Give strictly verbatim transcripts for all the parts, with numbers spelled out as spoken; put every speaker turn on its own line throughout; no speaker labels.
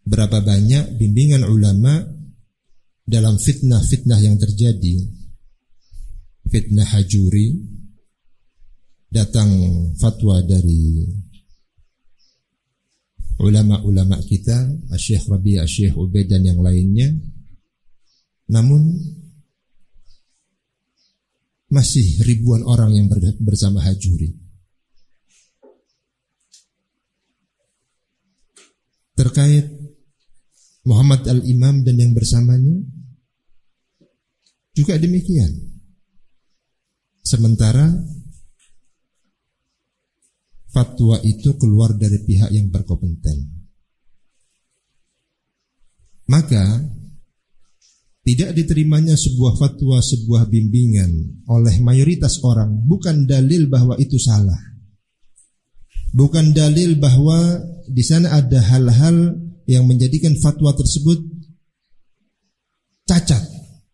Berapa banyak bimbingan ulama dalam fitnah-fitnah yang terjadi. Fitnah Hajuri, datang fatwa dari ulama-ulama kita, Syekh Rabi', Syekh Ubaid dan yang lainnya. Namun masih ribuan orang yang bersama Hajuri. Terkait Muhammad Al-Imam dan yang bersamanya juga demikian. Sementara fatwa itu keluar dari pihak yang berkompeten, maka tidak diterimanya sebuah fatwa, sebuah bimbingan oleh mayoritas orang bukan dalil bahwa itu salah. Bukan dalil bahwa di sana ada hal-hal yang menjadikan fatwa tersebut cacat.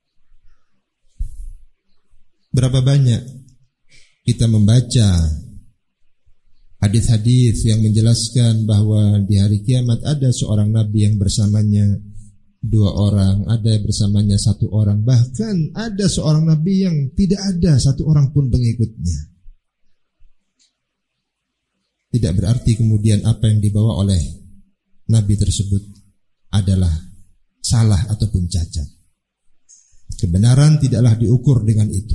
Berapa banyak kita membaca hadis-hadis yang menjelaskan bahwa di hari kiamat ada seorang nabi yang bersamanya dua orang, ada bersamanya satu orang, bahkan ada seorang nabi yang tidak ada satu orang pun pengikutnya. Tidak berarti kemudian apa yang dibawa oleh nabi tersebut adalah salah ataupun cacat. Kebenaran tidaklah diukur dengan itu.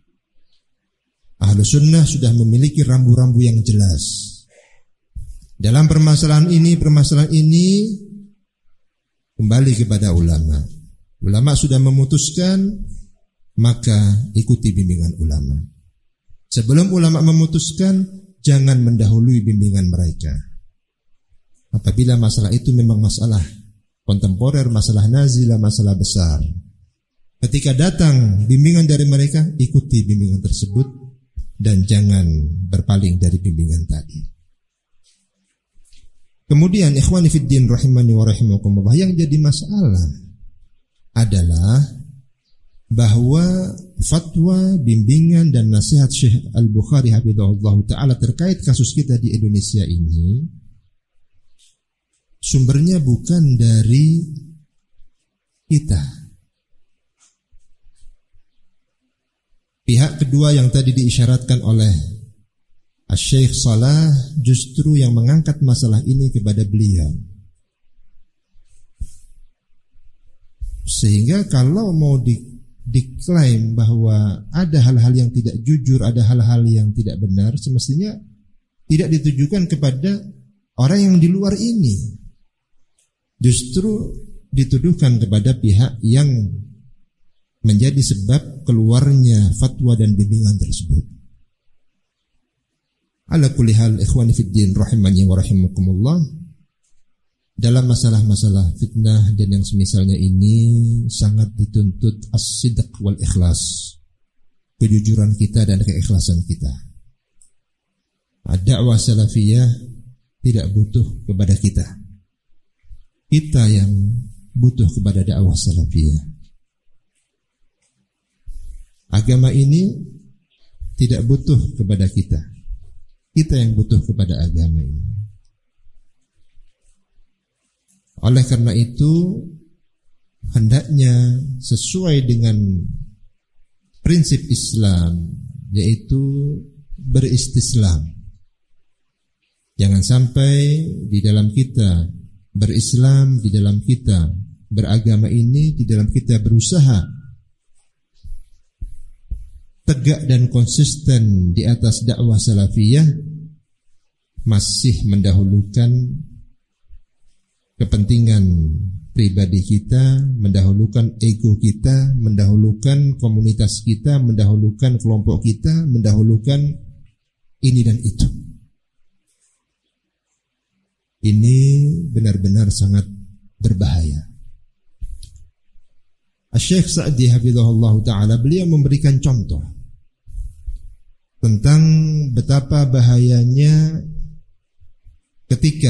Ahlus sunnah sudah memiliki rambu-rambu yang jelas. Dalam permasalahan ini, permasalahan ini kembali kepada ulama. Ulama sudah memutuskan, maka ikuti bimbingan ulama. Sebelum ulama memutuskan, jangan mendahului bimbingan mereka. Apabila masalah itu memang masalah kontemporer, masalah nazilah, masalah besar, ketika datang bimbingan dari mereka, ikuti bimbingan tersebut dan jangan berpaling dari bimbingan tadi. Kemudian ikhwani fiddin rahimani wa rahimakumullah, yang jadi masalah adalah bahwa fatwa, bimbingan dan nasihat Syekh Al-Bukhari hafizahullah ta'ala terkait kasus kita di Indonesia ini sumbernya bukan dari kita. Pihak kedua yang tadi diisyaratkan oleh Syekh Salah justru yang mengangkat masalah ini kepada beliau. Sehingga kalau mau di, diklaim bahwa ada hal-hal yang tidak jujur, ada hal-hal yang tidak benar, semestinya tidak ditujukan kepada orang yang di luar ini. Justru dituduhkan kepada pihak yang menjadi sebab keluarnya fatwa dan bimbingan tersebut. Ala kulli hal ikhwani fiddin rahimani wa rahimakumullah, dalam masalah-masalah fitnah dan yang semisalnya ini sangat dituntut as-sidq wal ikhlas, kejujuran kita dan keikhlasan kita. Dakwah salafiyah tidak butuh kepada kita, kita yang butuh kepada dakwah salafiyah. Agama ini tidak butuh kepada kita, kita yang butuh kepada agama ini. Oleh karena itu, hendaknya sesuai dengan prinsip Islam, yaitu beristislam. Jangan sampai di dalam kita berislam, di dalam kita beragama ini, di dalam kita berusaha tegak dan konsisten di atas dakwah salafiyah, masih mendahulukan kepentingan pribadi kita, mendahulukan ego kita, mendahulukan komunitas kita, mendahulukan kelompok kita, mendahulukan ini dan itu. Ini benar-benar sangat berbahaya. Syekh Sa'di hafizahullah ta'ala, beliau memberikan contoh tentang betapa bahayanya ketika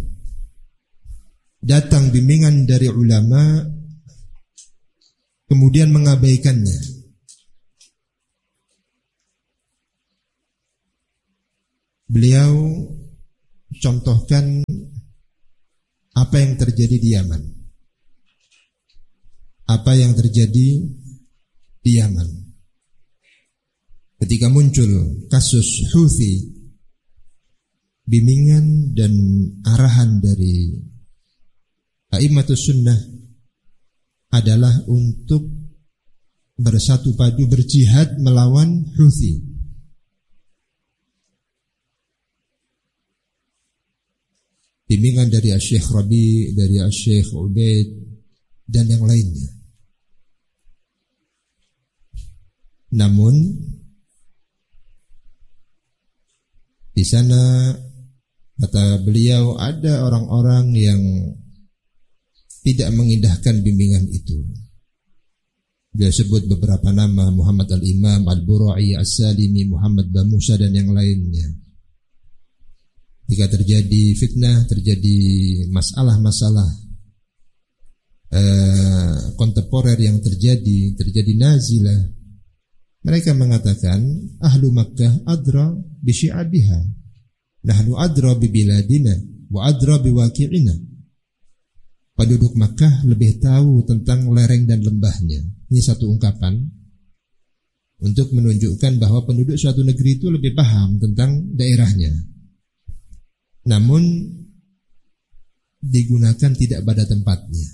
datang bimbingan dari ulama kemudian mengabaikannya. Beliau contohkan apa yang terjadi di Yaman. Apa yang terjadi di Yaman. Ketika muncul kasus Houthi, bimbingan dan arahan dari A'immatus Sunnah adalah untuk bersatu padu berjihad melawan Houthi. Bimbingan dari Asy-Syaikh Rabi', dari Asy-Syaikh Ubaid dan yang lainnya. Namun di sana kata beliau ada orang-orang yang tidak mengindahkan bimbingan itu. Dia sebut beberapa nama, Muhammad Al-Imam, Al-Bura'i, As-Salimi, Muhammad Bamusa dan yang lainnya. Jika terjadi fitnah, terjadi masalah-masalah eh, kontemporer yang terjadi, terjadi nazilah, mereka mengatakan ahlu Makkah adra bi syi'abiha, nahnu adra bi biladina wa adra bi waqi'ina. Penduduk Makkah lebih tahu tentang lereng dan lembahnya. Ini satu ungkapan untuk menunjukkan bahwa penduduk suatu negeri itu lebih paham tentang daerahnya. Namun digunakan tidak pada tempatnya.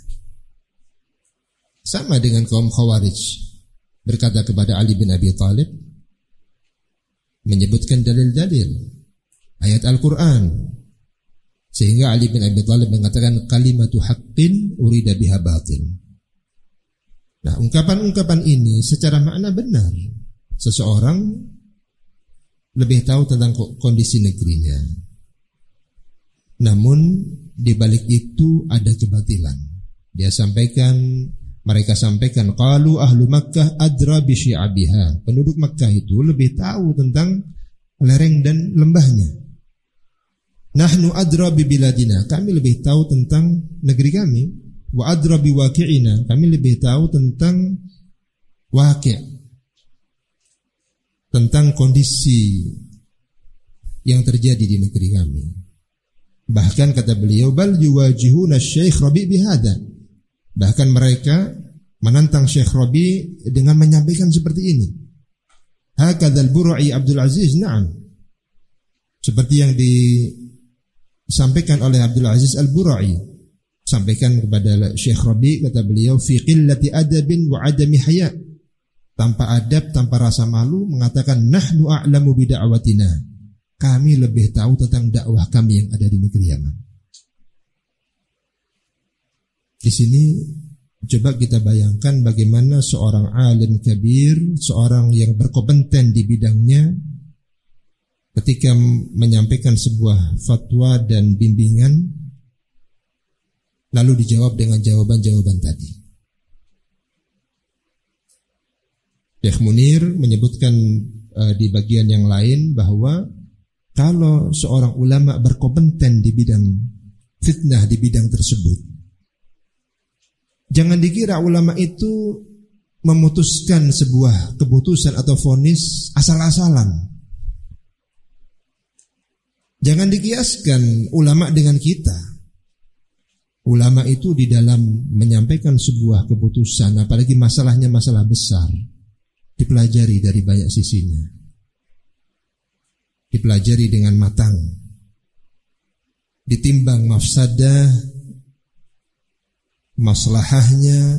Sama dengan kaum Khawarij berkata kepada Ali bin Abi Thalib, menyebutkan dalil-dalil ayat Al-Quran, sehingga Ali bin Abi Thalib mengatakan kalimatu haqqin urida biha batil. Nah, ungkapan-ungkapan ini secara makna benar. Seseorang lebih tahu tentang kondisi negerinya. Namun di balik itu ada kebatilan. Dia sampaikan, mereka sampaikan qalu ahlu Makkah adra bi syi'abiha. Penduduk Makkah itu lebih tahu tentang lereng dan lembahnya. Nahnu adra bi biladina, kami lebih tahu tentang negeri kami. Wa adra bi waqi'ina, kami lebih tahu tentang waqi', tentang kondisi yang terjadi di negeri kami. Bahkan kata beliau, bal yuwajihuna Syekh Rabi' bihada. Bahkan mereka menantang Syekh Rabi' dengan menyampaikan seperti ini. Hakadzal Bura'i Abdul Aziz, na'am. Seperti yang disampaikan oleh Abdul Aziz Al-Bura'i. Sampaikan kepada Syekh Rabi', kata beliau, fi qillati adabin wa adami haya. Tanpa adab, tanpa rasa malu, mengatakan nahnu a'lamu bida'watina. Kami lebih tahu tentang dakwah kami yang ada di negeri Yaman. Di sini coba kita bayangkan bagaimana seorang alim kabir, seorang yang berkompeten di bidangnya, ketika menyampaikan sebuah fatwa dan bimbingan, lalu dijawab dengan jawaban-jawaban tadi. Syekh Munir menyebutkan uh, di bagian yang lain bahwa kalau seorang ulama berkompeten di bidang fitnah, di bidang tersebut, jangan dikira ulama itu memutuskan sebuah keputusan atau vonis asal-asalan. Jangan dikiaskan ulama dengan kita. Ulama itu di dalam menyampaikan sebuah keputusan, apalagi masalahnya masalah besar, dipelajari dari banyak sisinya. Dipelajari dengan matang, ditimbang mafsadah, maslahahnya,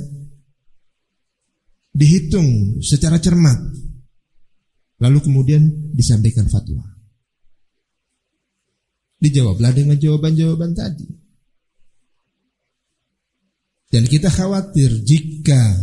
dihitung secara cermat, lalu kemudian disampaikan fatwa. Dijawablah dengan jawaban-jawaban tadi. Dan kita khawatir jika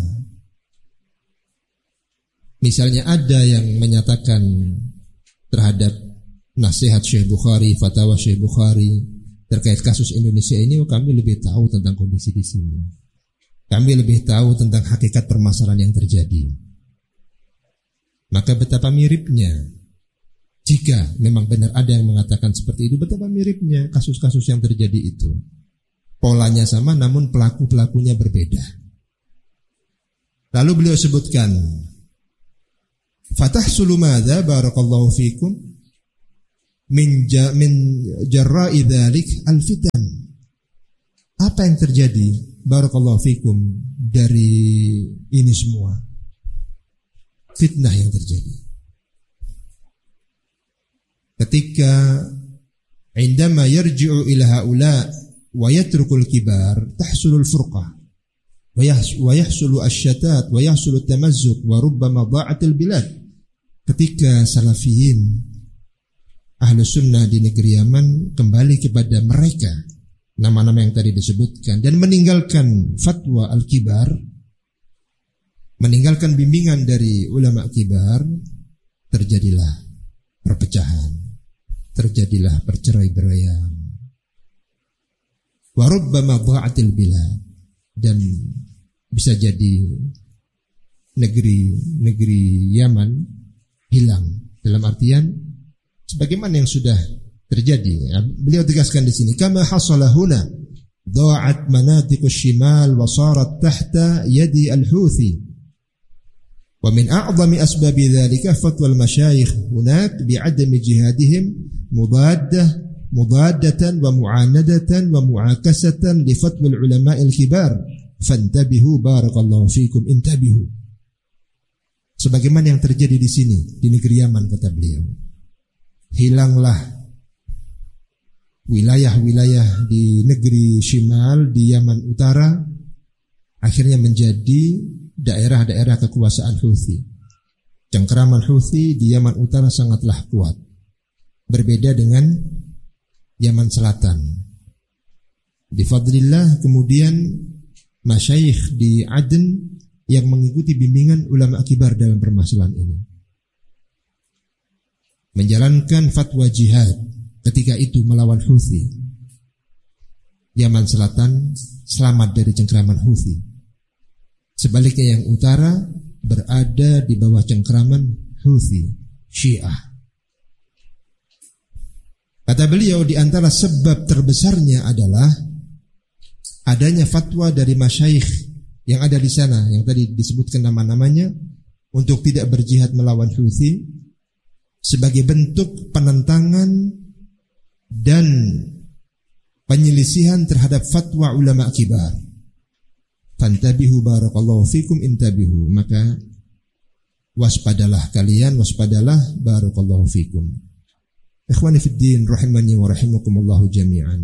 misalnya ada yang menyatakan terhadap nasihat Syekh Bukhari, fatwa Syekh Bukhari terkait kasus Indonesia ini, oh, kami lebih tahu tentang kondisi di sini. Kami lebih tahu tentang hakikat permasalahan yang terjadi. Maka betapa miripnya jika memang benar ada yang mengatakan seperti itu, betapa miripnya kasus-kasus yang terjadi itu. Polanya sama namun pelaku-pelakunya berbeda. Lalu beliau sebutkan, fatahsulu madza barakallahu fikum min ja, min jarra'i dzalik al-fitan. Apa yang terjadi? Barakallahu fikum dari ini semua. Fitnah yang terjadi. Ketika indama yarji'u ila haula wa yatrukul kibar tahsulul furqah wa yahsulu asyatat wa yahsulu tamazzuq wa rubbama dha'atil bilad. Ketika salafiyin ahlu sunnah di negeri Yaman kembali kepada mereka, nama-nama yang tadi disebutkan, dan meninggalkan fatwa al-kibar, meninggalkan bimbingan dari ulama kibar, terjadilah perpecahan, terjadilah percerai-beraian. Wa rubbama dha'atil bilad, dan bisa jadi negeri-negeri Yaman hilang, dalam artian sebagaimana yang sudah terjadi. Beliau tegaskan di sini, kama hasala huna dha'at manatiqus shimal wa sarat tahta yadi al-Houthi. Wa min a'zami asbabi dhalika fatwa al-masyayikh hunak bi'adami jihadihim mudaddah mudaddatan wa mu'anadatan wa mu'akasatan li fatwa al-ulama al-kibar. Fantabihu barakallahu fikum, intabihu. Sebagaimana yang terjadi di sini di negeri Yaman, kata beliau. Hilanglah wilayah-wilayah di negeri Shimal, di Yaman Utara, akhirnya menjadi daerah-daerah kekuasaan Houthi. Cengkeraman Houthi di Yaman Utara sangatlah kuat, berbeda dengan Yaman Selatan. Bifadlillah kemudian masyayikh di Aden yang mengikuti bimbingan ulama kibar dalam permasalahan ini menjalankan fatwa jihad ketika itu melawan Houthi. Yaman Selatan selamat dari cengkeraman Houthi. Sebaliknya yang utara berada di bawah cengkeraman Houthi, Syiah. Kata beliau, di antara sebab terbesarnya adalah adanya fatwa dari masyayikh yang ada di sana, yang tadi disebutkan nama-namanya, untuk tidak berjihad melawan Houthi sebagai bentuk penentangan dan penyelisihan terhadap fatwa ulama kibar. Fantabihu barakallahu fikum, intabihu. Maka waspadalah kalian, waspadalah barakallahu fikum. Ikhwani fid din rahimani wa rahimakumullahu jami'an.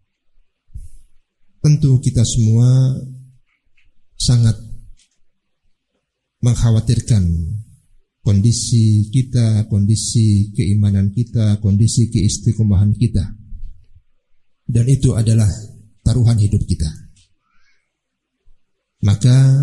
Tentu kita semua sangat mengkhawatirkan kondisi kita, kondisi keimanan kita, kondisi keistiqomahan kita. Dan itu adalah taruhan hidup kita. Maka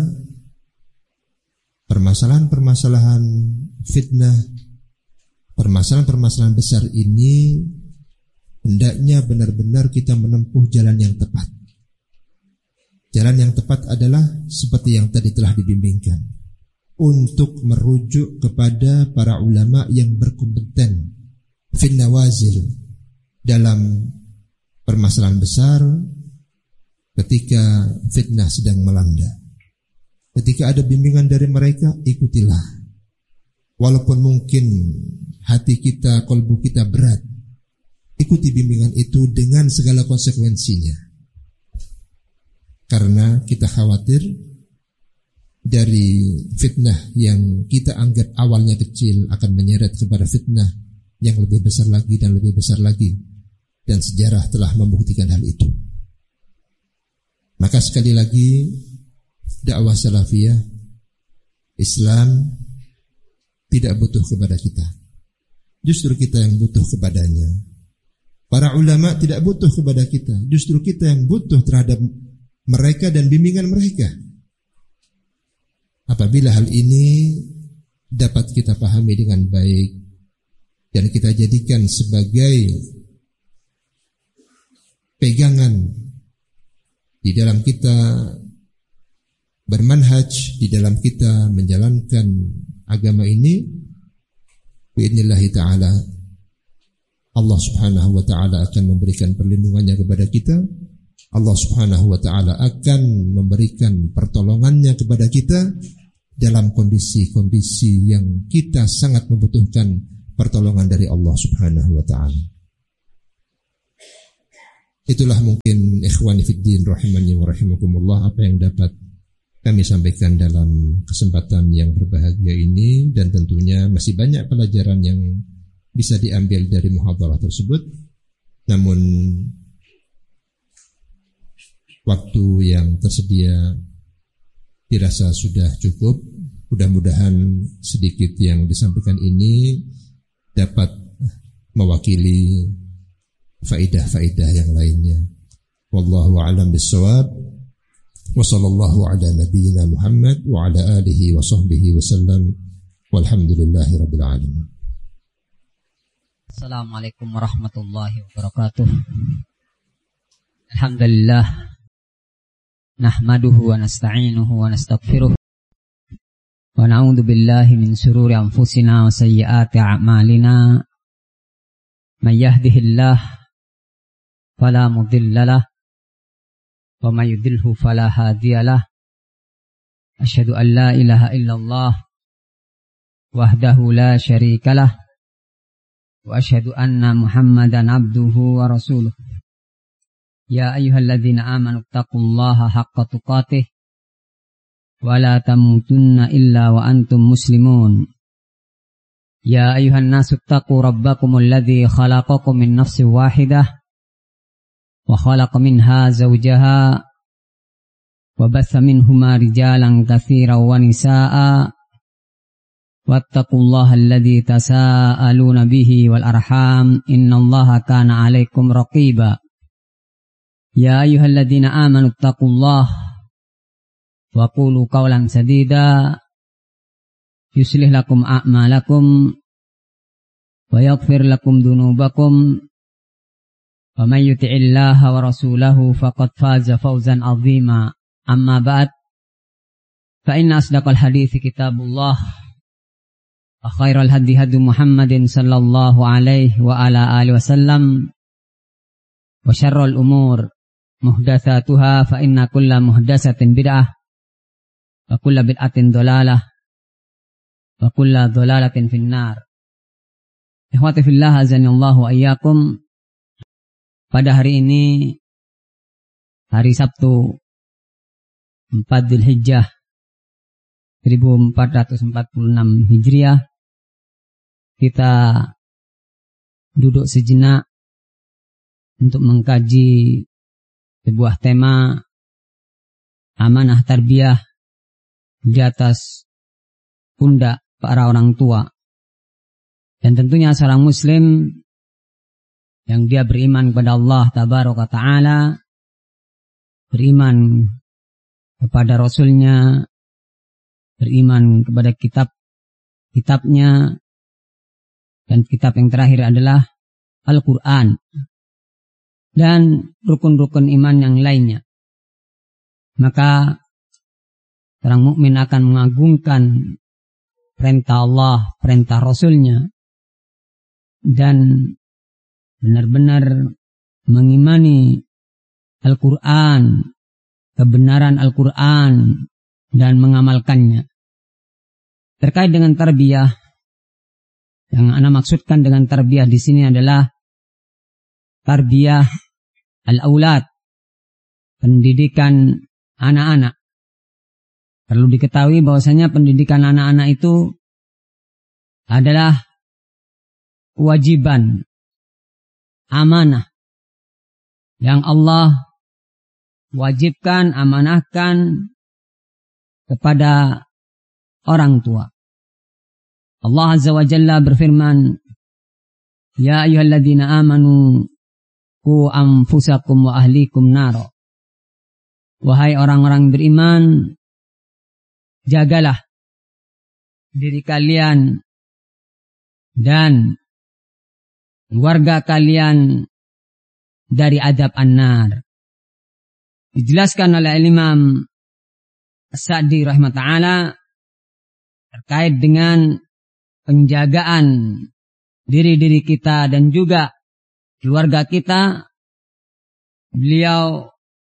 permasalahan-permasalahan fitnah, permasalahan-permasalahan besar ini hendaknya benar-benar kita menempuh jalan yang tepat. Jalan yang tepat adalah seperti yang tadi telah dibimbingkan, untuk merujuk kepada para ulama yang berkompeten fin nawazil, dalam permasalahan besar ketika fitnah sedang melanda. Ketika ada bimbingan dari mereka, ikutilah. Walaupun mungkin hati kita, kolbu kita berat, ikuti bimbingan itu dengan segala konsekuensinya. Karena kita khawatir dari fitnah yang kita anggap awalnya kecil akan menyeret kepada fitnah yang lebih besar lagi dan lebih besar lagi. Dan sejarah telah membuktikan hal itu. Maka sekali lagi, dakwah salafiyah Islam tidak butuh kepada kita. Justru kita yang butuh kepadanya. Para ulama tidak butuh kepada kita. Justru kita yang butuh terhadap mereka dan bimbingan mereka. Apabila hal ini dapat kita pahami dengan baik dan kita jadikan sebagai pegangan di dalam kita bermanhaj, di dalam kita menjalankan agama ini, bi'idznillah ta'ala, Allah subhanahu wa ta'ala akan memberikan perlindungannya kepada kita. Allah subhanahu wa ta'ala akan memberikan pertolongannya kepada kita dalam kondisi-kondisi yang kita sangat membutuhkan pertolongan dari Allah subhanahu wa ta'ala. Itulah mungkin Ikhwani fiddin rahimani wa rahimakumullah, apa yang dapat kami sampaikan dalam kesempatan yang berbahagia ini, dan tentunya masih banyak pelajaran yang bisa diambil dari muhadharah tersebut. Namun waktu yang tersedia dirasa sudah cukup. Mudah-mudahan sedikit yang disampaikan ini dapat mewakili faidah-faidah yang lainnya. Wallahu a'lam bissawab. Wa sallallahu ala nabiyyina Muhammad wa ala alihi wa sahbihi wa sallam. Walhamdulillahi rabbil alamin.
Assalamualaikum warahmatullahi wabarakatuh. Alhamdulillah, nahmaduhu wa nasta'inuhu wa nastaghfiruh, wa na'udzu billahi min shururi anfusina wa sayyiati a'malina. May yahdihillahu fala mudilla lahu wa may yudlilhu fala hadiya lahu. Asyhadu an la ilaha illallah wahdahu la syarika lahu wa asyhadu anna Muhammadan abduhu wa rasuluh. Ya ayyuhalladzina amanu taqullaha haqqa tuqatih wa la tamutunna illa wa antum muslimun. Ya ayyuhan nasu taqu rabbakumul ladzi khalaqakum min nafsin wahidah wa khalaqa minha zawjaha wa batha minhuma rijalan katsiran wa nisaa'a. Wattaqullaha alladzi tasaaluna bihi wal arham, innallaha kana 'alaikum raqiba. Ya ayyuhalladzina amanu taqullaha wa qulu qawlan sadida yuslih lakum a'malakum wa yaghfir lakum dhunubakum wa may yuti'illaha wa rasulahu faqad faza fawzan 'azima. Amma ba'd, fa inna asdaqal hadithi kitabullah wa khairal hadi hadi Muhammadin sallallahu alaihi wa ala alihi wasallam, wa syarrul umur muhdatsatuha, fa inna kulla muhdatsatin bid'ah wa kulla bid'atin dhalalah wa kulla dhalalatin finnar. Ikhwati fillah, azanillahu wa iyyakum. Pada hari ini, hari Sabtu empat Dzulhijjah seribu empat ratus empat puluh enam Hijriah, kita duduk sejenak untuk mengkaji sebuah tema amanah tarbiyah di atas pundak para orang tua. Dan tentunya seorang muslim yang dia beriman kepada Allah tabaraka ta'ala, beriman kepada Rasulnya, beriman kepada kitab-kitabnya, dan kitab yang terakhir adalah Al-Quran, dan rukun-rukun iman yang lainnya. Maka orang mukmin akan mengagungkan perintah Allah, perintah Rasulnya, dan benar-benar mengimani Al-Quran, kebenaran Al-Quran, dan mengamalkannya. Terkait dengan tarbiyah, yang ana maksudkan dengan tarbiyah di sini adalah tarbiyah al-aulad, pendidikan anak-anak. Perlu diketahui bahwasanya pendidikan anak-anak itu adalah kewajiban, amanah yang Allah wajibkan, amanahkan kepada orang tua. Allah Azza wa Jalla berfirman, Ya ayyuhalladzina amanu qu anfusakum wa ahlikum naro. Wahai orang-orang beriman, jagalah diri kalian dan keluarga kalian dari adab an-nar. Dijelaskan oleh Imam As-Sa'di rahimahullah ta'ala terkait dengan penjagaan diri-diri kita dan juga keluarga kita. Beliau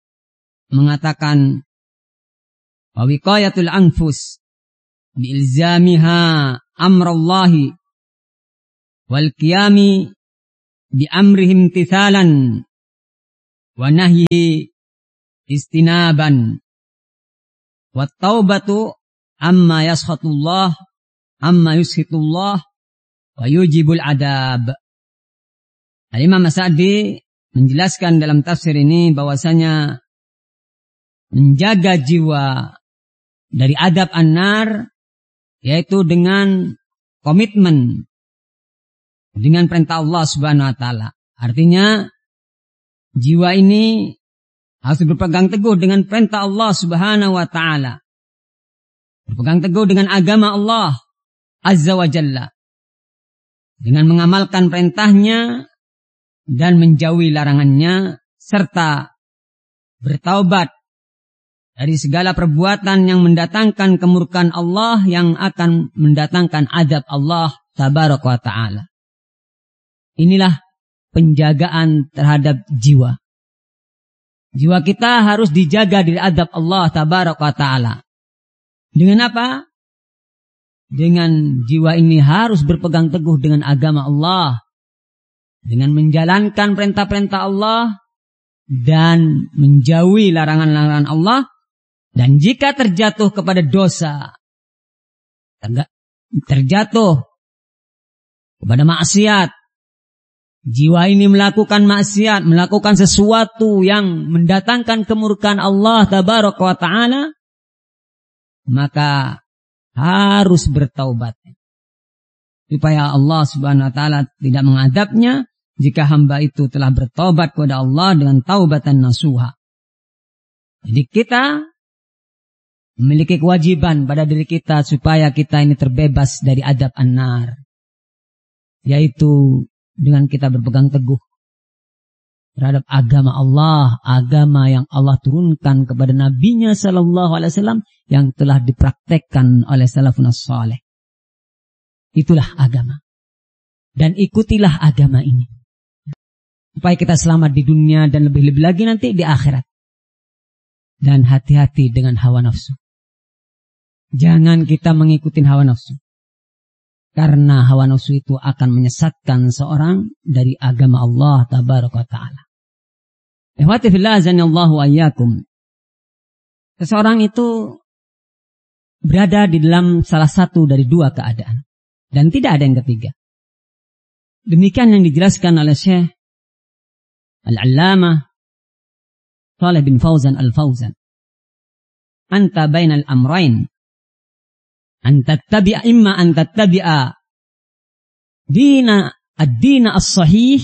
mengatakan wa wiqayatul anfus biilzamiha amrallahi wal qiyami bi amrihim tithalan wa nahyi istinaban. Wa taubatu amma yaskhatullah amma yushitullah wa yujibul adab. Al-Imam As-Sa'di menjelaskan dalam tafsir ini bahwasanya menjaga jiwa dari adab an-nar yaitu dengan komitmen dengan perintah Allah Subhanahu wa taala. Artinya jiwa ini harus berpegang teguh dengan perintah Allah Subhanahu wa taala. Berpegang teguh dengan agama Allah Azza wa Jalla. Dengan mengamalkan perintahnya dan menjauhi larangannya serta bertaubat dari segala perbuatan yang mendatangkan kemurkaan Allah yang akan mendatangkan adab Allah Tabaraka wa taala. Inilah penjagaan terhadap jiwa. Jiwa kita harus dijaga dari adab Allah Tabaraka wa ta'ala. Dengan apa? Dengan jiwa ini harus berpegang teguh dengan agama Allah. Dengan menjalankan perintah-perintah Allah. Dan menjauhi larangan-larangan Allah. Dan jika terjatuh kepada dosa. Terjatuh kepada maksiat. Jiwa ini melakukan maksiat, melakukan sesuatu yang mendatangkan kemurkaan Allah Tabaraka wa ta'ala, maka harus bertaubat. Supaya Allah Subhanahu wa ta'ala tidak mengadabnya jika hamba itu telah bertaubat kepada Allah dengan taubatan nasuha. Jadi kita memiliki kewajiban pada diri kita supaya kita ini terbebas dari adab an-nar. Yaitu dengan kita berpegang teguh terhadap agama Allah, agama yang Allah turunkan kepada Nabi-Nya sallallahu alaihi wasallam yang telah dipraktekkan oleh salafun saleh. Itulah agama. Dan ikutilah agama ini. Supaya kita selamat di dunia dan lebih-lebih lagi nanti di akhirat. Dan hati-hati dengan hawa nafsu. Jangan kita mengikuti hawa nafsu. Karena hawa nafsu itu akan menyesatkan seorang dari agama Allah Tabaraka wa ta'ala. Ikhwati fillah azanillahu wa iyyakum. Seseorang itu berada di dalam salah satu dari dua keadaan. Dan tidak ada yang ketiga. Demikian yang dijelaskan oleh Syekh Al-Allamah Shalih bin Fauzan Al-Fauzan. Anta bainal amrain. Anta tabi'a imma anta tabi'a dina ad-dina as-sahih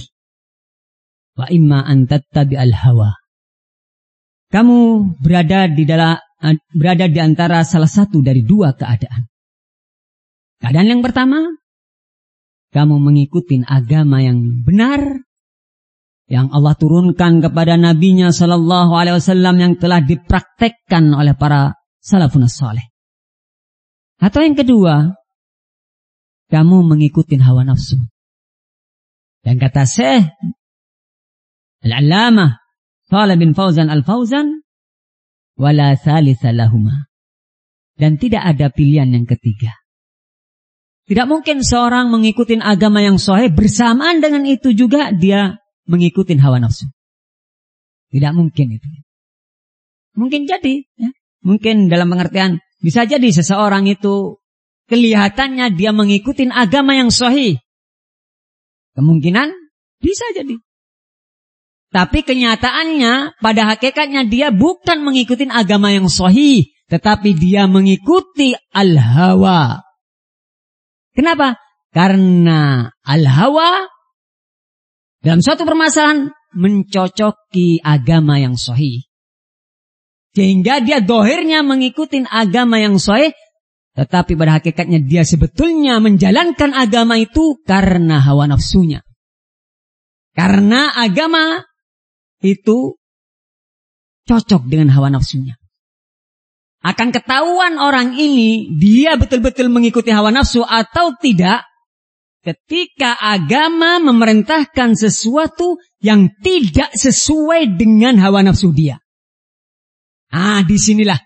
wa imma anta tabi'al hawa. Kamu berada di dalam berada di antara salah satu dari dua keadaan. Keadaan yang pertama, kamu mengikuti agama yang benar yang Allah turunkan kepada Nabi-Nya sallallahu alaihi wasallam yang telah dipraktekkan oleh para salafun saleh. Atau yang kedua, kamu mengikuti hawa nafsu. Dan kata Syekh Al-Allamah Shalih bin Fauzan Al-Fauzan, wala thalitha lahuma. Dan tidak ada pilihan yang ketiga. Tidak mungkin seorang mengikuti agama yang sahih bersamaan dengan itu juga dia mengikuti hawa nafsu. Tidak mungkin itu. Mungkin jadi, ya. Mungkin dalam pengertian bisa jadi seseorang itu kelihatannya dia mengikuti agama yang sahih. Kemungkinan bisa jadi. Tapi kenyataannya pada hakikatnya dia bukan mengikuti agama yang sahih, tetapi dia mengikuti al-hawa. Kenapa? Karena al-hawa dalam suatu permasalahan mencocoki agama yang sahih. Sehingga dia dohirnya mengikuti agama yang sahih, tetapi pada hakikatnya dia sebetulnya menjalankan agama itu karena hawa nafsunya. Karena agama itu cocok dengan hawa nafsunya. Akan ketahuan orang ini dia betul-betul mengikuti hawa nafsu atau tidak ketika agama memerintahkan sesuatu yang tidak sesuai dengan hawa nafsu dia. Ah, disinilah.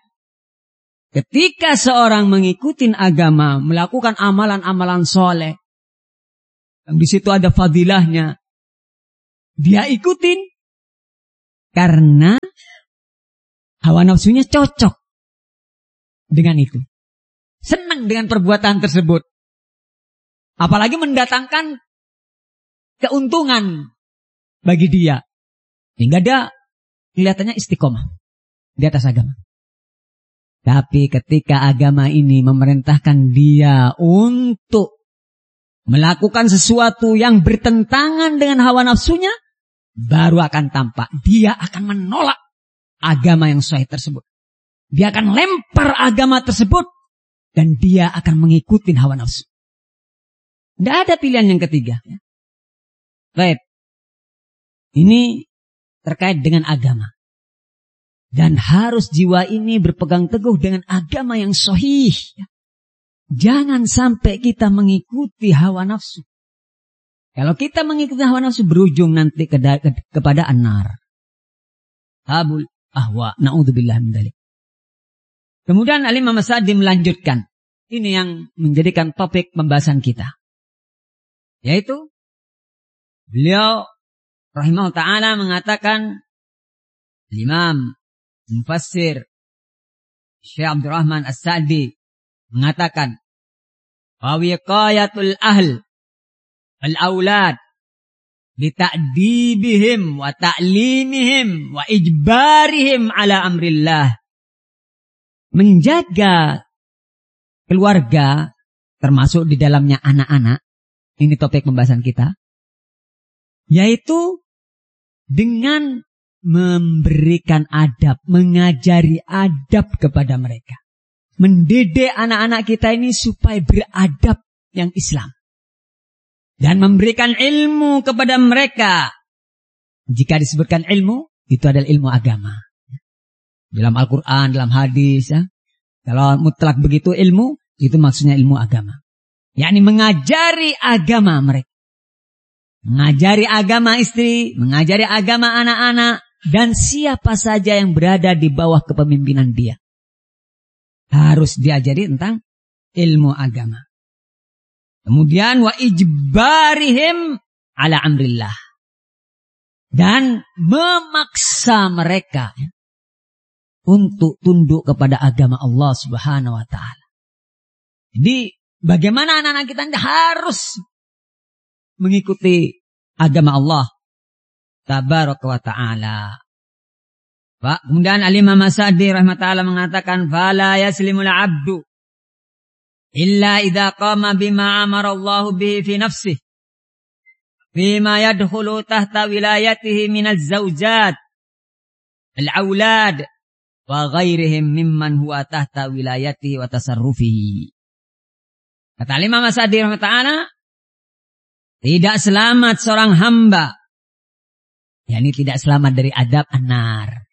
Ketika seorang mengikuti agama, melakukan amalan-amalan soleh, yang di situ ada fadilahnya, dia ikutin. Karena hawa nafsunya cocok dengan itu. Senang dengan perbuatan tersebut. Apalagi mendatangkan keuntungan bagi dia. Hingga dia kelihatannya istiqomah di atas agama. Tapi ketika agama ini memerintahkan dia untuk melakukan sesuatu yang bertentangan dengan hawa nafsunya, baru akan tampak dia akan menolak agama yang sahih tersebut. Dia akan lempar agama tersebut dan dia akan mengikuti hawa nafsu. Tidak ada pilihan yang ketiga. Baik. Ini terkait dengan agama. Dan harus jiwa ini berpegang teguh dengan agama yang sahih. Jangan sampai kita mengikuti hawa nafsu. Kalau kita mengikuti hawa nafsu berujung nanti ke, ke, kepada an-nar. Habul ahwa. Na'udzubillah min dzalik. Kemudian Al-Imam As-Sa'di melanjutkan. Ini yang menjadikan topik pembahasan kita. Yaitu beliau rahimahullah ta'ala mengatakan, Imam Mufassir Syekh Abdurrahman As-Sa'di mengatakan, Fawiqayatul ahl al-aulad bita'dibihim wa ta'limihim wa ijbarihim ala amrillah. Menjaga keluarga, termasuk di dalamnya anak-anak, ini topik pembahasan kita, yaitu dengan memberikan adab, mengajari adab kepada mereka. Mendidik anak-anak kita ini supaya beradab yang Islam. Dan memberikan ilmu kepada mereka. Jika disebutkan ilmu, itu adalah ilmu agama. Dalam Al-Quran, dalam hadis. Ya. Kalau mutlak begitu ilmu, itu maksudnya ilmu agama. yakni mengajari agama mereka. Mengajari agama istri, mengajari agama anak-anak, dan siapa saja yang berada di bawah kepemimpinan dia. Harus diajari tentang ilmu agama. Kemudian wa ijbarihim ala amrillah. Dan memaksa mereka ya, untuk tunduk kepada agama Allah Subhanahu wa taala. Jadi bagaimana anak-anak kita harus mengikuti agama Allah Tabaraka wa ta'ala. Pak, kemudian Al-Imam As-Sa'di rahimahullah mengatakan fala yaslimul 'abdu illa idza qama bima amara Allah bihi fi nafsihi fima yadkhulu tahta wilayatihi minaz zawjat al-aulad wa ghairihim mimman huwa tahta wilayatihi wa tasarrufihi. Kata Al-Imam As-Sa'di rahimahullah, tidak selamat seorang hamba, yakni tidak selamat dari adab an-nar,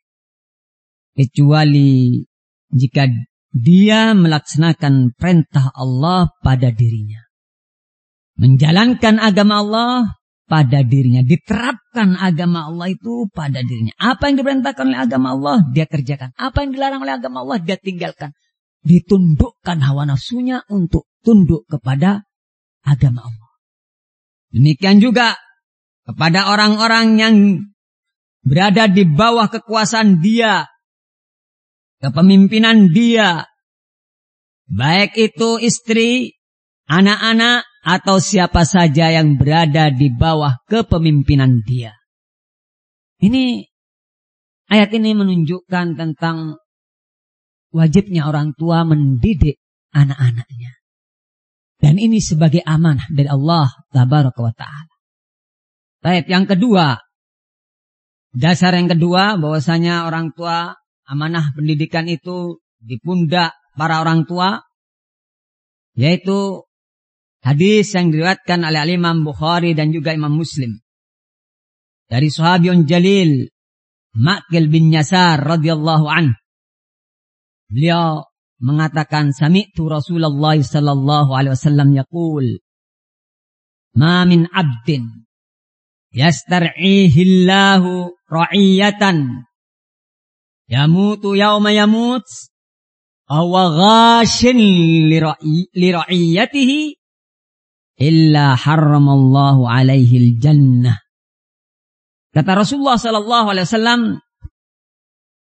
kecuali jika dia melaksanakan perintah Allah pada dirinya, menjalankan agama Allah pada dirinya, diterapkan agama Allah itu pada dirinya. Apa yang diperintahkan oleh agama Allah dia kerjakan, apa yang dilarang oleh agama Allah dia tinggalkan. Ditundukkan hawa nafsunya untuk tunduk kepada agama Allah. Demikian juga kepada orang-orang yang berada di bawah kekuasaan dia, kepemimpinan dia, baik itu istri, anak-anak, atau siapa saja yang berada di bawah kepemimpinan dia. Ini, ayat ini menunjukkan tentang wajibnya orang tua mendidik anak-anaknya. Dan ini sebagai amanah dari Allah Tabaraka wa ta'ala. Baik, yang kedua, dasar yang kedua bahwasanya orang tua, amanah pendidikan itu di pundak para orang tua, yaitu hadis yang diriwayatkan oleh Imam Bukhari dan juga Imam Muslim dari sahabiyun jalil Ma'qil bin Yasar radhiyallahu anhu. Beliau mengatakan, sami'tu Rasulullah sallallahu alaihi wasallam yaqul, ma min 'abdin yastar'ihi Allahu ra'iyatan yamutu yawma yamut aw ghashin li ra'iyatihi illa harramallahu alaihi al-jannah. Kata Rasulullah sallallahu alaihi wasallam,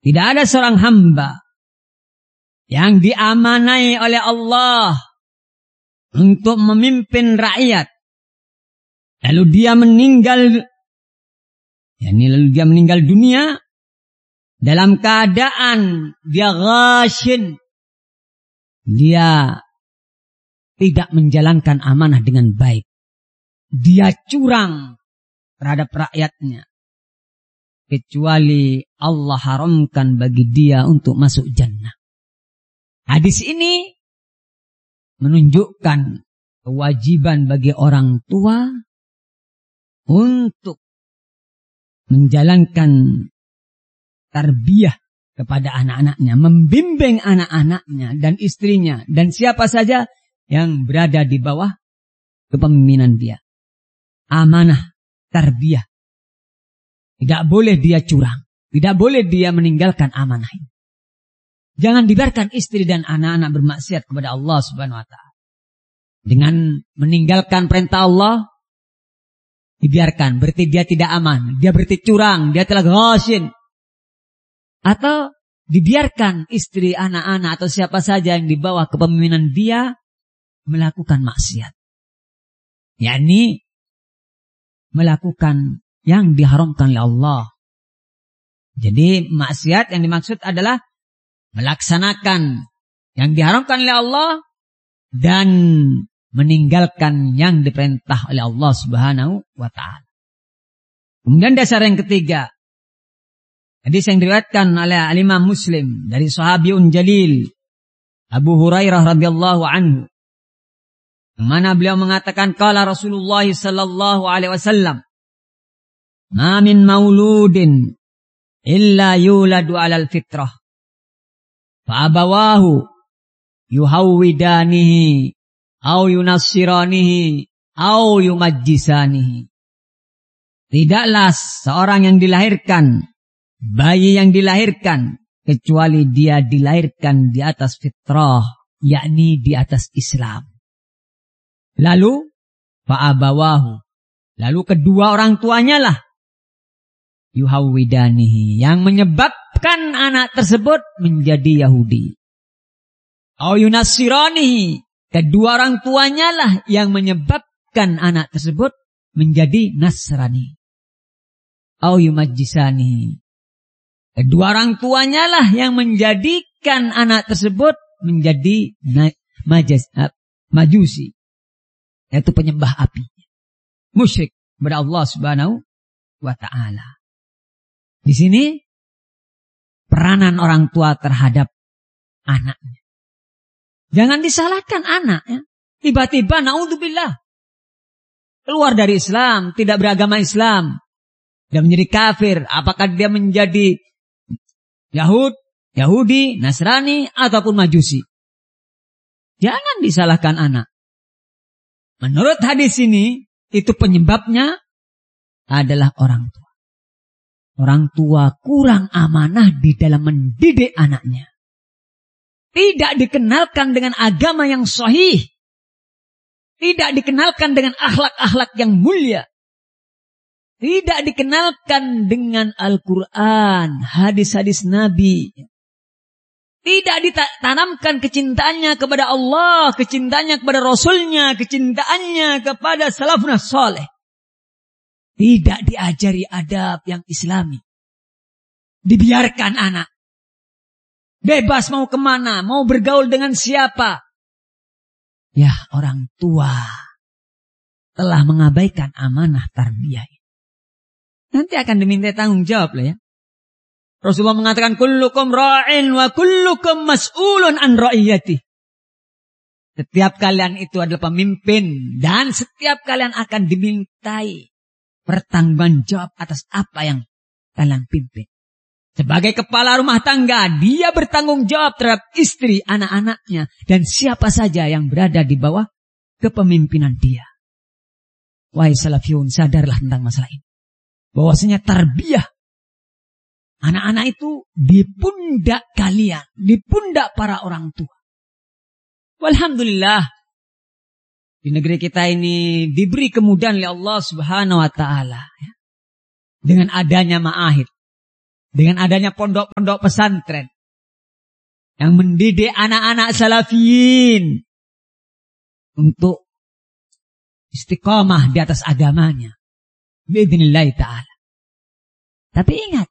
Tidak ada seorang hamba yang diamanai oleh Allah untuk memimpin rakyat. Lalu dia meninggal, yakni lalu dia meninggal dunia dalam keadaan dia ghashin. Dia tidak menjalankan amanah dengan baik. Dia curang terhadap rakyatnya. Kecuali Allah haramkan bagi dia untuk masuk jannah. Hadis ini menunjukkan kewajiban bagi orang tua untuk menjalankan tarbiyah kepada anak-anaknya, membimbing anak-anaknya dan istrinya dan siapa saja yang berada di bawah kepemimpinan dia. Amanah, tarbiyah. Tidak boleh dia curang, tidak boleh dia meninggalkan amanah ini. Jangan dibiarkan istri dan anak-anak bermaksiat kepada Allah Subhanahu wa taala. Dengan meninggalkan perintah Allah, dibiarkan, berarti dia tidak aman, dia berarti curang, dia telah ghashin. Atau dibiarkan istri, anak-anak atau siapa saja yang di bawah kepemimpinan dia melakukan maksiat. Yakni melakukan yang diharamkan oleh Allah. Jadi maksiat yang dimaksud adalah melaksanakan yang diharamkan oleh Allah dan meninggalkan yang diperintah oleh Allah Subhanahu wa taala. Kemudian dasar yang ketiga, hadis yang diriwayatkan oleh Imam Muslim dari sahabiun jalil Abu Hurairah radhiyallahu anhu, yang mana beliau mengatakan qala Rasulullah sallallahu alaihi wasallam, ma min mauludin illa yuladu 'alal fitrah fa abawahu yuhawwidanihi au yunassiranihi au yumajjisanihi. Tidaklah seorang yang dilahirkan, bayi yang dilahirkan, kecuali dia dilahirkan di atas fitrah, yakni di atas Islam. Lalu fa'abawahu, lalu kedua orang tuanya lah yuhawwidanihi, yang menyebabkan anak tersebut menjadi Yahudi. Au yunassiranihi, kedua orang tuanya lah yang menyebabkan anak tersebut menjadi Nasrani. Au yumajjisani, kedua orang tuanya lah yang menjadikan anak tersebut menjadi majas, majusi, yaitu penyembah api, musyrik kepada Allah Subhanahu wa taala. Di sini peranan orang tua terhadap anaknya. Jangan disalahkan anak ya. Tiba-tiba naudzubillah keluar dari Islam, tidak beragama Islam, dia menjadi kafir. Apakah dia menjadi Yahud, Yahudi, Nasrani, ataupun Majusi? Jangan disalahkan anak. Menurut hadis ini, itu penyebabnya adalah orang tua. Orang tua kurang amanah di dalam mendidik anaknya. Tidak dikenalkan dengan agama yang sahih. Tidak dikenalkan dengan akhlak-akhlak yang mulia. Tidak dikenalkan dengan Al-Quran, hadis-hadis Nabi. Tidak ditanamkan kecintaannya kepada Allah, kecintaannya kepada Rasulnya, kecintaannya kepada salafun saleh. Tidak diajari adab yang islami. Dibiarkan anak bebas mau kemana, mau bergaul dengan siapa. Ya, orang tua telah mengabaikan amanah tarbiyah. Nanti akan diminta tanggung jawab lah ya. Rasulullah mengatakan kullukum ra'in wa kullukum mas'ulun an ra'iyati. Setiap kalian itu adalah pemimpin dan setiap kalian akan dimintai pertanggungan jawab atas apa yang kalian pimpin. Sebagai kepala rumah tangga, dia bertanggung jawab terhadap istri, anak-anaknya, dan siapa saja yang berada di bawah kepemimpinan dia. Wahai salafiyun, sadarlah tentang masalah ini. Bahwasanya tarbiyah anak-anak itu di pundak kalian, di pundak para orang tua. Walhamdulillah, di negeri kita ini diberi kemudahan oleh Allah Subhanahu wa taala ya. Dengan adanya ma'ahid, Dengan adanya pondok-pondok pesantren yang mendidik anak-anak salafiyin untuk istiqomah di atas agamanya. Bi'idznillah ta'ala. Tapi ingat,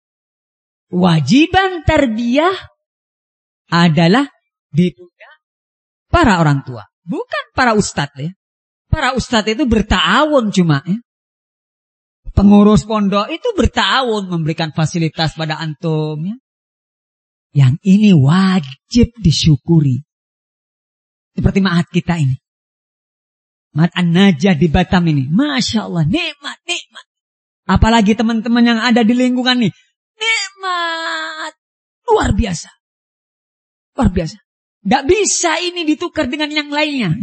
wajiban tarbiyah adalah di pundak para orang tua, bukan para ustadz ya. Para ustadz itu bertawun cuma ya. Pengurus pondok itu bertawun memberikan fasilitas pada antum ya. Yang ini wajib disyukuri. Seperti ma'had kita ini. Ma'had An-Najah di Batam ini. Masya Allah, nikmat, nikmat. Apalagi teman-teman yang ada di lingkungan ini. Nikmat. Luar biasa. Luar biasa. Gak bisa ini ditukar dengan yang lainnya.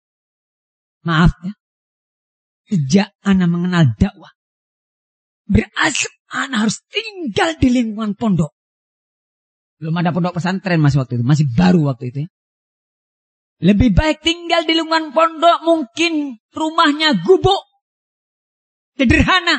Maaf ya. Sejak ana mengenal dakwah, berasal ana harus tinggal di lingkungan pondok. Belum ada pondok pesantren masih waktu itu. Masih baru waktu itu ya. Lebih baik tinggal di lingkungan pondok. Mungkin rumahnya gubuk, sederhana.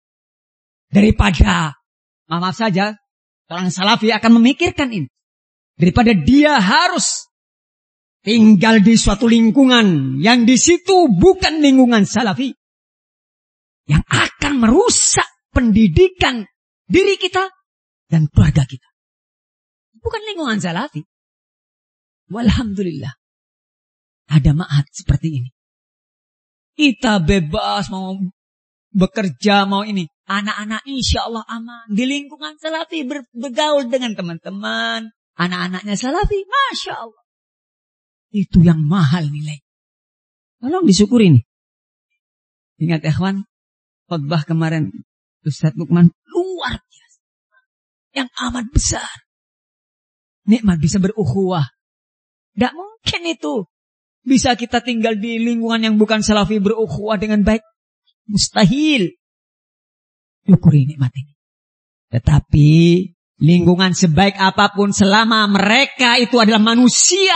Daripada, maaf saja, orang salafi akan memikirkan ini. Daripada dia harus tinggal di suatu lingkungan yang di situ bukan lingkungan salafi. Yang akan merusak pendidikan diri kita dan keluarga kita. Bukan lingkungan salafi. Walhamdulillah. Ada ma'had seperti ini. Kita bebas mau bekerja, mau ini. Anak-anak insya Allah aman. Di lingkungan salafi ber- bergaul dengan teman-teman. Anak-anaknya salafi. Masya Allah. Itu yang mahal nilai. Tolong disyukuri nih. Ingat ikhwan. Khutbah kemarin. Ustaz Lukman luar biasa. Yang amat besar. Nikmat bisa berukhuwah. Tidak mungkin itu. Bisa kita tinggal di lingkungan yang bukan salafi berukhuwah dengan baik. Mustahil. Syukuri nikmat ini. Tetapi lingkungan sebaik apapun selama mereka itu adalah manusia,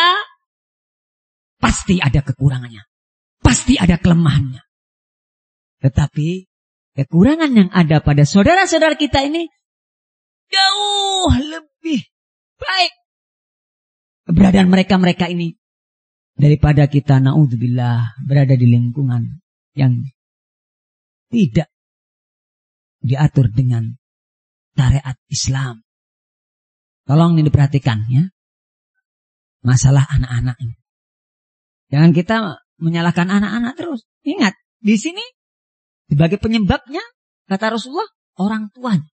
pasti ada kekurangannya. Pasti ada kelemahannya. Tetapi kekurangan yang ada pada saudara-saudara kita ini jauh lebih baik keberadaan mereka-mereka ini daripada kita naudzubillah berada di lingkungan yang tidak diatur dengan syariat Islam. Tolong ini diperhatikan ya. Masalah anak-anak ini. Jangan kita menyalahkan anak-anak terus. Ingat, di sini sebagai penyebabnya kata Rasulullah orang tuanya.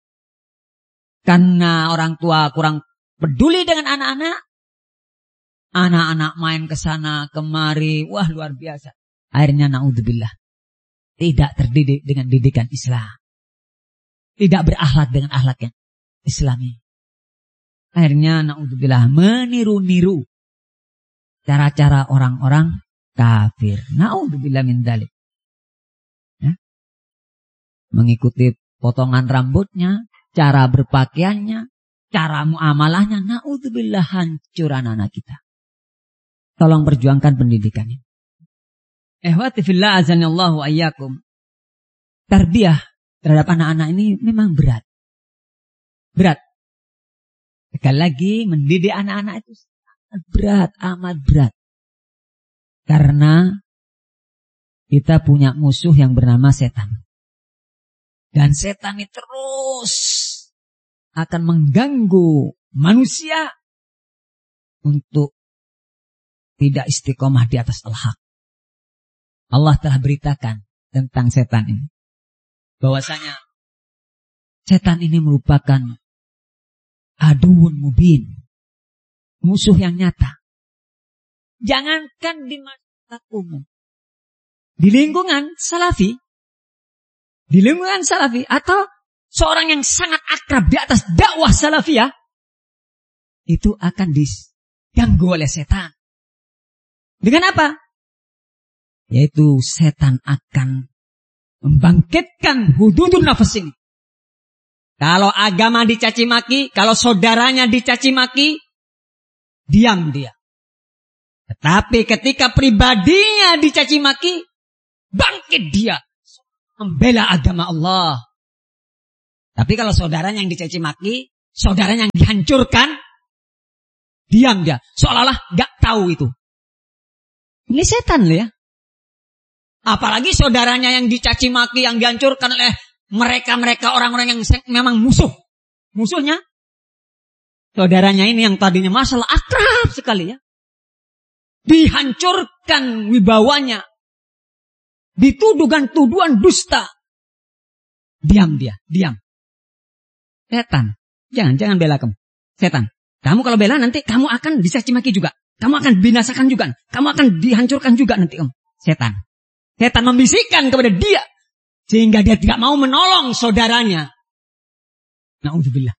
Karena orang tua kurang peduli dengan anak-anak, anak-anak main ke sana kemari, wah luar biasa. Akhirnya naudzubillah tidak terdidik dengan didikan Islam. Tidak berakhlak dengan akhlak yang Islami. Akhirnya naudzubillah meniru-niru cara-cara orang-orang kafir. Naudzubillah min dzalik. Ya. Mengikuti potongan rambutnya, cara berpakaiannya, cara muamalahnya. Naudzubillah hancur anak-anak kita. Tolong perjuangkan pendidikan ini. Ehwati fillah azanillahu ayyakum. Tarbiyah terhadap anak-anak ini memang berat. Berat. Sekali lagi mendidik anak-anak itu sangat berat, amat berat. Karena kita punya musuh yang bernama setan. Dan setan ini terus akan mengganggu manusia untuk tidak istiqomah di atas al-haq. Allah telah beritakan tentang setan ini. Bahwasanya setan ini merupakan aduun mubin. Musuh yang nyata. Jangankan di masyarakat umum. Di lingkungan salafi. Di lingkungan salafi. Atau seorang yang sangat akrab di atas dakwah salafiyah. Itu akan diganggu oleh setan. Dengan apa? Yaitu setan akan membangkitkan hududun nafas ini. Kalau agama dicaci maki, kalau saudaranya dicaci maki, diam dia. Tetapi ketika pribadinya dicaci maki, bangkit dia. Membela agama Allah. Tapi kalau saudaranya yang dicaci maki, saudaranya yang dihancurkan, diam dia. Seolah-olah gak tahu itu. Ini setan loh ya. Apalagi saudaranya yang dicaci maki, yang dihancurkan oleh mereka-mereka orang-orang yang memang musuh. Musuhnya. Saudaranya ini yang tadinya masalah akrab sekali ya. Dihancurkan wibawanya. Dituduhkan tuduhan dusta. Diam dia, diam. Setan. Jangan, jangan bela kamu. Setan. Kamu kalau bela nanti kamu akan dicaci maki juga. Kamu akan binasakan juga. Kamu akan dihancurkan juga nanti kamu. Setan. Setan membisikkan kepada dia. Sehingga dia tidak mau menolong saudaranya. Na'udzubillah.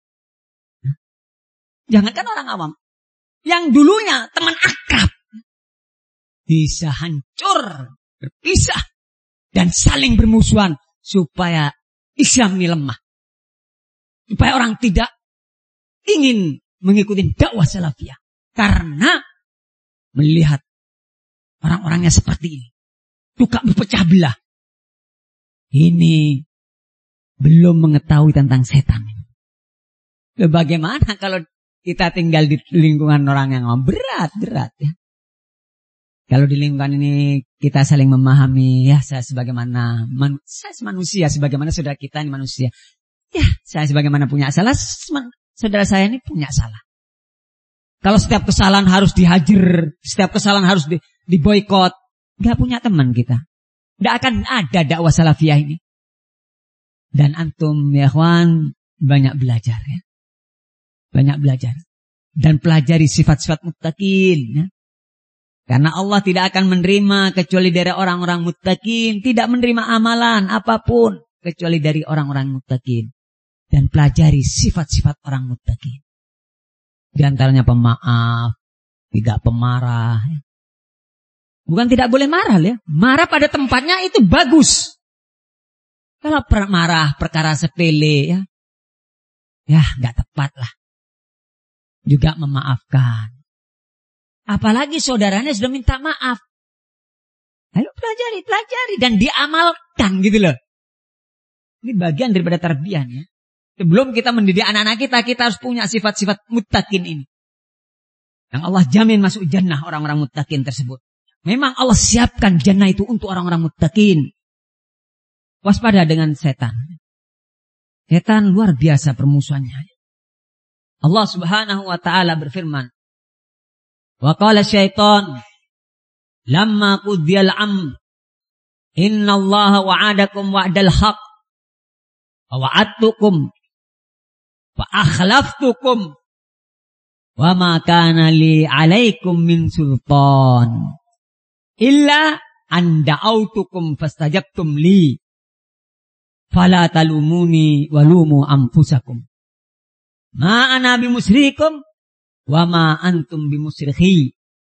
Jangankan orang awam. Yang dulunya teman akrab. Bisa hancur. Berpisah. Dan saling bermusuhan. Supaya Islam ini lemah. Supaya orang tidak ingin mengikuti dakwah salafiyah. Karena melihat orang-orangnya seperti ini. Suka berpecah belah. Ini belum mengetahui tentang setan. Bagaimana kalau kita tinggal di lingkungan orang yang berat, berat ya. Kalau di lingkungan ini kita saling memahami, ya saya sebagaimana man, saya manusia, sebagaimana saudara kita ini manusia. Ya, saya sebagaimana punya salah, saudara saya ini punya salah. Kalau setiap kesalahan harus dihajar, setiap kesalahan harus di, diboikot, nggak punya teman kita. Nggak akan ada dakwah salafiyah ini. Dan antum ya kawan banyak belajar ya. Banyak belajar. Dan pelajari sifat-sifat muttaqin ya. Karena Allah tidak akan menerima kecuali dari orang-orang muttaqin. Tidak menerima amalan apapun kecuali dari orang-orang muttaqin. Dan pelajari sifat-sifat orang muttaqin. Di antaranya pemaaf, tidak pemarah. Bukan tidak boleh marah ya. Marah pada tempatnya itu bagus. Kalau marah perkara sepele ya. Ya gak tepat lah. Juga memaafkan. Apalagi saudaranya sudah minta maaf. Ayo pelajari, pelajari. Dan diamalkan gitu loh. Ini bagian daripada tarbiyah ya. Sebelum kita mendidik anak-anak kita, kita harus punya sifat-sifat muttaqin ini. Yang Allah jamin masuk jannah orang-orang muttaqin tersebut. Memang Allah siapkan jannah itu untuk orang-orang muttaqin. Waspada dengan setan. Setan luar biasa permusuhannya. Allah subhanahu wa ta'ala berfirman. Wa qala syaitan lamma qudiyal am inna allaha wa'adakum wa'dal haq wa wa'adtukum wa akhlaftukum wa ma kana li alaikum min sultan illa an da'autukum fastajabtum li fala talumuni walumu anfusakum ma ana bimusrikum wa ma antum bimusrikhi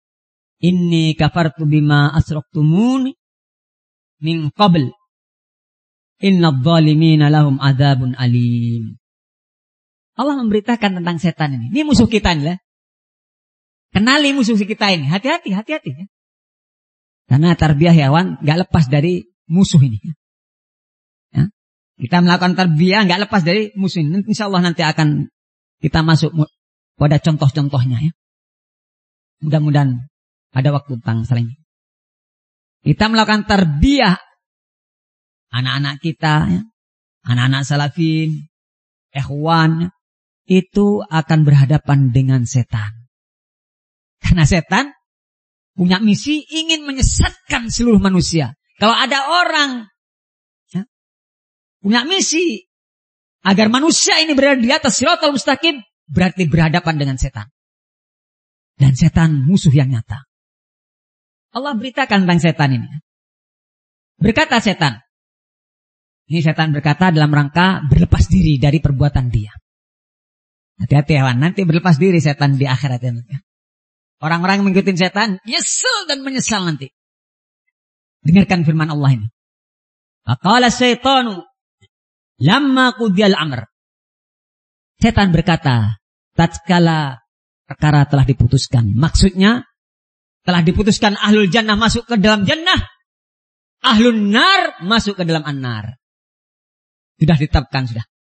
inni kafartu bima asraktumuni min qabl innadh dhalimina lahum adzabun alim. Allah memberitakan tentang setan ini. Ini musuh kita nih lah. Kenali musuh kita ini. Hati-hati, hati-hati ya. Karena tarbiyah hewan enggak lepas dari musuh ini. Ya. Kita melakukan tarbiyah enggak lepas dari musuh ini. Insyaallah nanti akan kita masuk pada contoh-contohnya ya. Mudah-mudahan ada waktu tentang saling. Kita melakukan tarbiyah anak-anak kita ya. Anak-anak salafin, ikhwan itu akan berhadapan dengan setan. Karena setan punya misi ingin menyesatkan seluruh manusia. Kalau ada orang ya, punya misi agar manusia ini berada di atas siratal mustaqim, berarti berhadapan dengan setan. Dan setan musuh yang nyata. Allah beritakan tentang setan ini. Berkata setan. Ini setan berkata dalam rangka berlepas diri dari perbuatan dia. Hati-hati hewan, nanti berlepas diri setan di akhirat ya. Orang-orang yang mengikuti setan nyesel dan menyesal nanti. Dengarkan firman Allah ini. Faqala syaitanu lamma qudiyal amr. Setan berkata, tatkala perkara telah diputuskan. Maksudnya, telah diputuskan ahlul jannah masuk ke dalam jannah. Ahlun nar masuk ke dalam an-nar. Sudah ditetapkan sudah.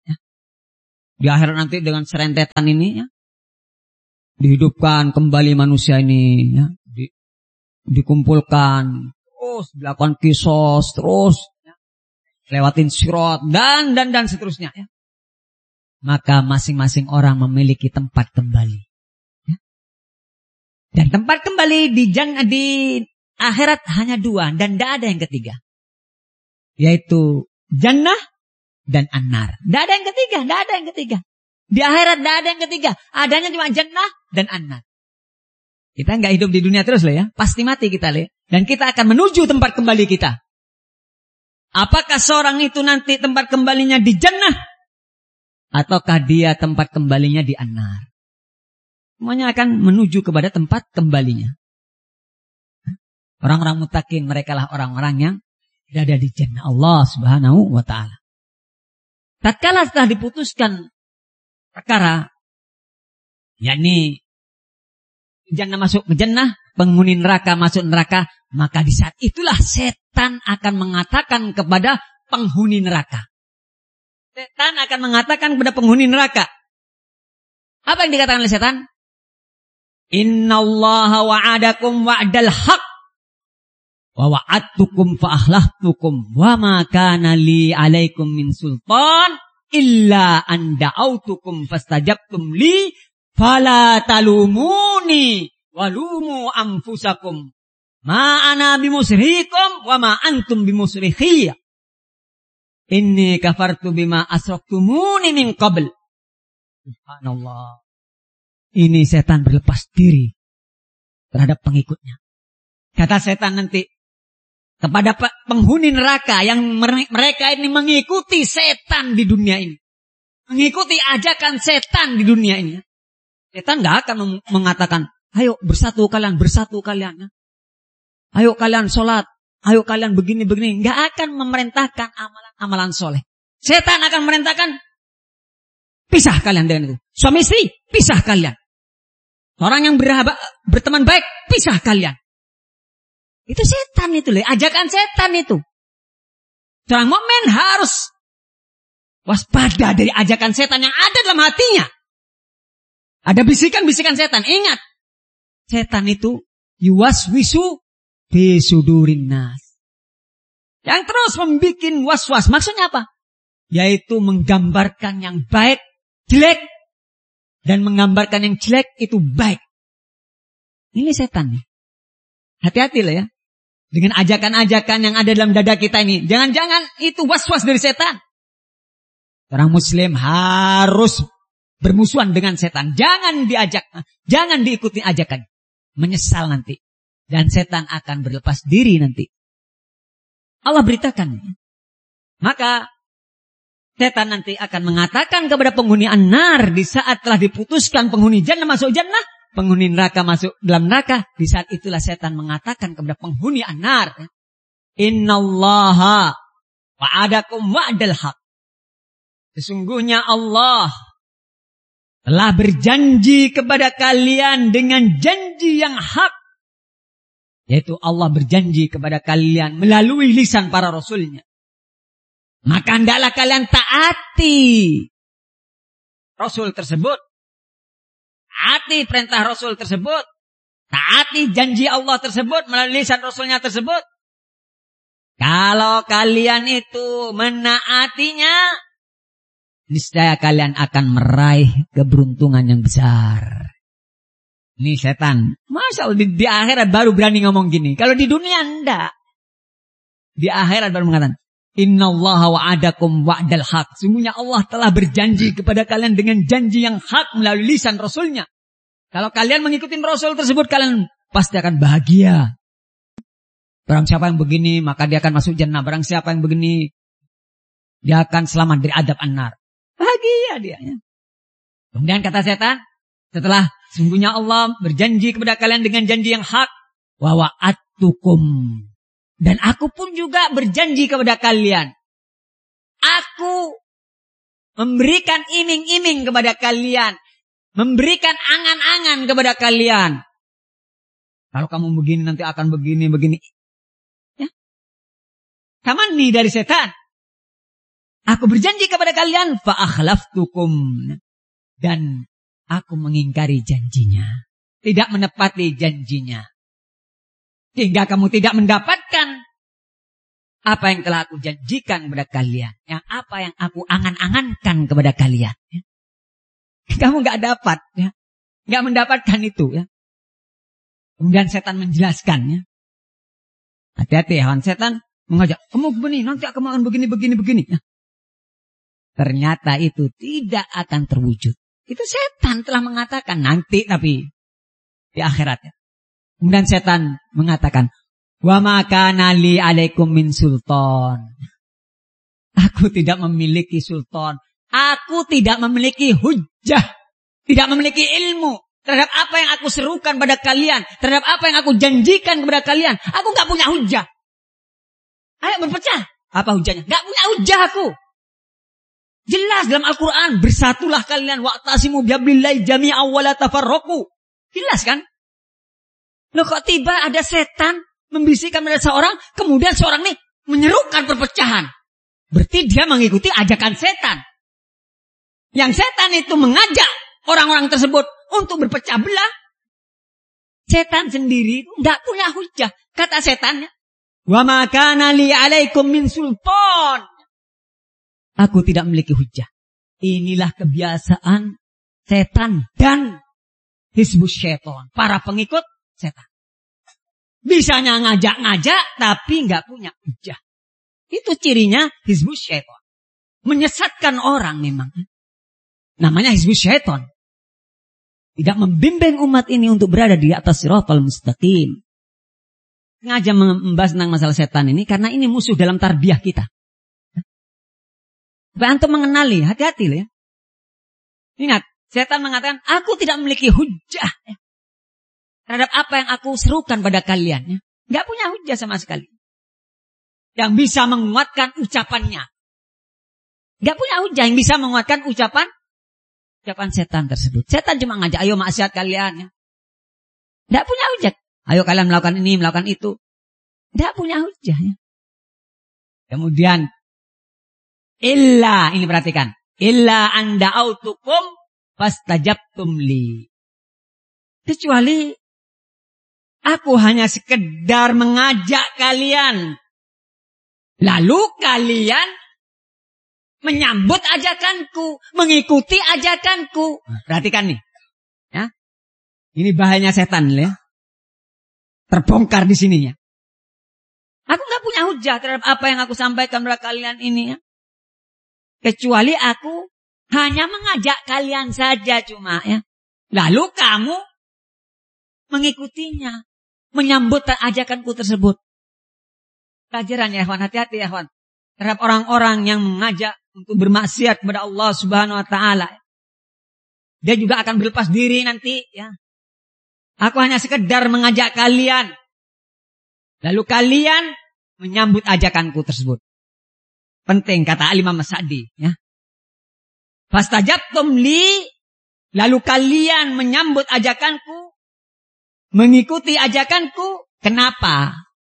Di akhirat nanti dengan serentetan ini ya, dihidupkan kembali manusia ini ya, di, dikumpulkan, terus dilakukan kisos, terus ya, lewatin sirat dan dan dan seterusnya ya. Maka masing-masing orang memiliki tempat kembali. Ya. Dan tempat kembali di jannah di akhirat hanya dua dan tidak ada yang ketiga. Yaitu jannah dan an-nar. Tidak ada yang ketiga, tidak ada yang ketiga. Di akhirat tidak ada yang ketiga. Adanya cuma jannah dan an-nar. Kita nggak hidup di dunia terus lah ya. Pasti mati kita lah. Dan kita akan menuju tempat kembali kita. Apakah seorang itu nanti tempat kembalinya di jannah? Ataukah dia tempat kembalinya di an-nar? Semuanya akan menuju kepada tempat kembalinya. Orang-orang muttaqin, mereka lah orang-orang yang berada di jannah Allah Subhanahu wa ta'ala. Tatkala setelah diputuskan perkara, yakni jannah masuk ke jannah, penghuni neraka masuk neraka, maka di saat itulah setan akan mengatakan kepada penghuni neraka. Setan akan mengatakan kepada penghuni neraka. Apa yang dikatakan oleh setan? Innallaha wa'adakum wa'dal haq wa wa'adtukum fa akhlaftukum wa ma kana li 'alaikum min sultan illa an da'autukum fastajabtum li fala talumuni walumu anfusakum ma ana bimusrihikum wa ma antum bimusrikhiya inni kafartu bima asraktumuni min qabl. Subhanallah. Ini setan berlepas diri terhadap pengikutnya. Kata setan nanti kepada penghuni neraka yang mereka ini mengikuti setan di dunia ini. Mengikuti ajakan setan di dunia ini. Setan gak akan mengatakan, ayo bersatu kalian, bersatu kalian. Ayo kalian sholat, ayo kalian begini-begini. Gak akan memerintahkan amalan-amalan soleh. Setan akan memerintahkan, pisah kalian dengan itu. Suami istri, pisah kalian. Orang yang berhaba, berteman baik, pisah kalian. Itu setan itu loh, ajakan setan itu. Seorang mukmin harus waspada dari ajakan setan yang ada dalam hatinya. Ada bisikan-bisikan setan. Ingat, setan itu yuwaswisu fi sudurin nas. Yang terus membuat was-was. Maksudnya apa? Yaitu menggambarkan yang baik jelek dan menggambarkan yang jelek itu baik. Ini setan nih. Hati-hati lah ya. Dengan ajakan-ajakan yang ada dalam dada kita ini. Jangan-jangan itu was-was dari setan. Orang muslim harus bermusuhan dengan setan. Jangan diajak. Jangan diikuti ajakan. Menyesal nanti. Dan setan akan berlepas diri nanti. Allah beritakan. Maka setan nanti akan mengatakan kepada penghuni an-nar. Di saat telah diputuskan penghuni jannah masuk jannah. Penghuni neraka masuk dalam neraka. Di saat itulah setan mengatakan kepada penghuni an-nar. Innallaha wa'adakum wa'dal haq. Sesungguhnya Allah telah berjanji kepada kalian dengan janji yang hak. Yaitu Allah berjanji kepada kalian melalui lisan para rasulnya. Maka hendaklah kalian taati Rasul tersebut. Taati perintah Rasul tersebut. Taati janji Allah tersebut melalui lisan Rasulnya tersebut. Kalau kalian itu menaatinya, niscaya kalian akan meraih keberuntungan yang besar. Ini setan. Masa di, di akhirat baru berani ngomong gini. Kalau di dunia enggak. Di akhirat baru mengatakan, Innallaha wa'adakum wa'dal haq. Sungguhnya Allah telah berjanji kepada kalian dengan janji yang hak melalui lisan Rasulnya. Kalau kalian mengikuti Rasul tersebut, kalian pasti akan bahagia. Barang siapa yang begini, maka dia akan masuk jannah. Barang siapa yang begini, dia akan selamat dari adab an-nar. Bahagia dia. Ya. Kemudian kata setan, setelah sungguhnya Allah berjanji kepada kalian dengan janji yang hak. Wa wa'adtukum. Dan aku pun juga berjanji kepada kalian. Aku memberikan iming-iming kepada kalian. Memberikan angan-angan kepada kalian. Kalau kamu begini nanti akan begini, begini. Ya. Tamanni dari setan. Aku berjanji kepada kalian, fa akhlaftukum, dan aku mengingkari janjinya, tidak menepati janjinya, hingga kamu tidak mendapatkan apa yang telah aku janjikan kepada kalian, yang apa yang aku angan-angankan kepada kalian. Kamu nggak dapat, ya, nggak mendapatkan itu, ya. Kemudian setan menjelaskannya. Hati-hati ya, setan mengajak kamu begini, nanti kamu akan begini, begini, begini. Ya. Ternyata itu tidak akan terwujud. Itu setan telah mengatakan nanti, tapi di akhirat. Ya. Kemudian setan mengatakan, wa ma kana li alaikum min sultan. Aku tidak memiliki sultan. Aku tidak memiliki hujjah. Tidak memiliki ilmu terhadap apa yang aku serukan pada kalian. Terhadap apa yang aku janjikan kepada kalian. Aku gak punya hujjah. Ayo berpecah. Apa hujjahnya? Gak punya hujjah aku. Jelas dalam Al-Quran. Bersatulah kalian. Wa'tasimu bihablillahi jami'an wa la tafarraqu. Jelas kan? Loh kok tiba ada setan membisikkan pada seorang, kemudian seorang ini menyerukan perpecahan. Berarti dia mengikuti ajakan setan. Yang setan itu mengajak orang-orang tersebut untuk berpecah belah. Setan sendiri tidak punya hujah. Kata setannya, wa ma kana li alaikum min sultan. Aku tidak memiliki hujah. Inilah kebiasaan setan dan hizbus syaitan, para pengikut setan. Bisanya ngajak-ngajak tapi nggak punya hujah. Itu cirinya hizbus syaitan. Menyesatkan orang memang. Namanya hizbus syaitan. Tidak membimbing umat ini untuk berada di atas siratal mustaqim. Sengaja membahas tentang masalah setan ini karena ini musuh dalam tarbiyah kita. Supaya antum mengenali, hati-hati ya. Ingat, setan mengatakan, aku tidak memiliki hujah ya, terhadap apa yang aku serukan pada kalian. Ya. Gak punya hujah sama sekali. Yang bisa menguatkan ucapannya. Gak punya hujah yang bisa menguatkan ucapan ucapan setan tersebut. Setan cuma ngajak, ayo maksiat kalian. Ya. Gak punya hujah. Ayo kalian melakukan ini, melakukan itu. Gak punya hujah. Ya. Kemudian, illa, ini perhatikan. Illa anda autukum fastajabtum li. Kecuali aku hanya sekedar mengajak kalian. Lalu kalian menyambut ajakanku, mengikuti ajakanku. Perhatikan nih. Ya. Ini bahayanya setan ya. Terbongkar di sininya. Aku nggak punya hujah terhadap apa yang aku sampaikan kepada kalian ini ya. Kecuali aku hanya mengajak kalian saja cuma ya. Lalu kamu mengikutinya, menyambut ajakanku tersebut. Pelajaran ya, ikhwan, hati-hati ya, ikhwan. Terhadap orang-orang yang mengajak untuk bermaksiat kepada Allah Subhanahu wa taala. Dia juga akan berlepas diri nanti ya. Aku hanya sekedar mengajak kalian. Lalu kalian menyambut ajakanku tersebut. Penting kata Al-Imam As-Sa'di ya. Fastajabtum li, lalu kalian menyambut ajakanku, mengikuti ajakanku. Kenapa?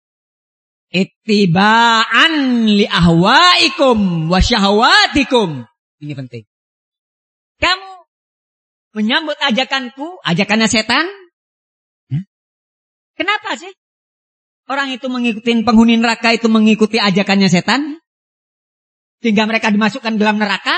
Ittiba'an li ahwaikum wa syahwatikum. Ini penting. Kamu menyambut ajakanku, ajakannya setan. Ya. Kenapa sih? Orang itu mengikuti penghuni neraka itu mengikuti ajakannya setan. Sehingga mereka dimasukkan dalam neraka.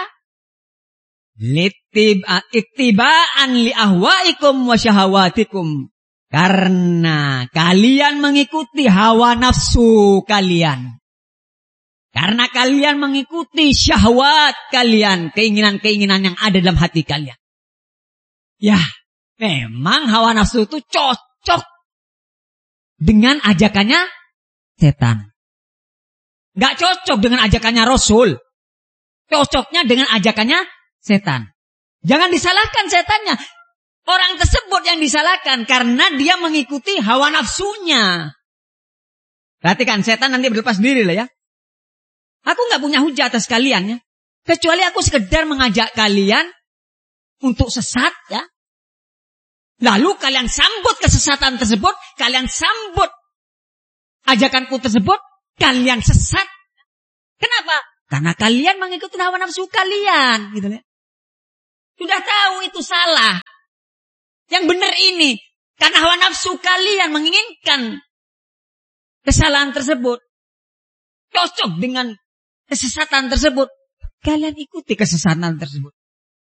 Ittiba'an li ahwaikum wa syahwatikum. Karena kalian mengikuti hawa nafsu kalian. Karena kalian mengikuti syahwat kalian. Keinginan-keinginan yang ada dalam hati kalian. Ya, memang hawa nafsu itu cocok dengan ajakannya setan. Gak cocok dengan ajakannya Rasul. Cocoknya dengan ajakannya setan. Jangan disalahkan setannya. Orang tersebut yang disalahkan karena dia mengikuti hawa nafsunya. Perhatikan, setan nanti berlepas diri lah ya. Aku gak punya hujah atas kalian ya. Kecuali aku sekedar mengajak kalian untuk sesat ya. Lalu kalian sambut kesesatan tersebut. Kalian sambut ajakanku tersebut. Kalian sesat. Kenapa?
Karena kalian mengikuti hawa nafsu kalian. Gitu ya. Sudah tahu itu salah. Yang benar ini. Karena hawa nafsu kalian menginginkan kesalahan tersebut. Cocok dengan kesesatan tersebut. Kalian ikuti kesesatan tersebut.